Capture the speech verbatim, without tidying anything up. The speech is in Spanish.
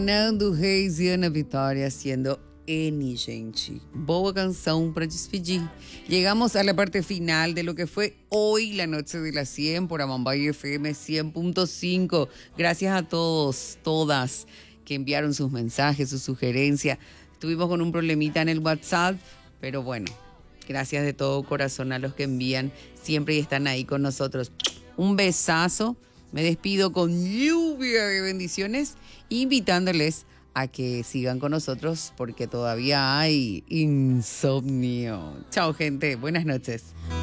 Nando Reis e Ana Vitória haciendo N, gente. Boa canção para despedir. Llegamos a la parte final de lo que fue hoy la noche de las cien por Amambay F M cien punto cinco. Gracias a todos, todas que enviaron sus mensajes, sus sugerencias. Estuvimos con un problemita en el WhatsApp, pero bueno, gracias de todo corazón a los que envían siempre y están ahí con nosotros. Un besazo. Me despido con lluvia de bendiciones, invitándoles a que sigan con nosotros porque todavía hay insomnio. Chao, gente. Buenas noches.